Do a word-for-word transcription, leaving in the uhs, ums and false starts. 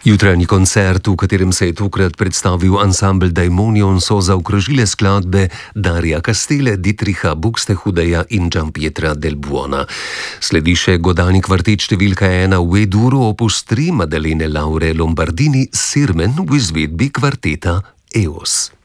Jutranji koncert, v katerem se je tokrat predstavil ansambel Daimonion, so zaokrožile skladbe Darija Castele, Dietricha Buxtehudeja in Gianpietra del Buona. Sledi še godalni kvartet številka ena v E-duru opus tri Maddalene Laure Lombardini Sirmen v izvedbi kvarteta E O S.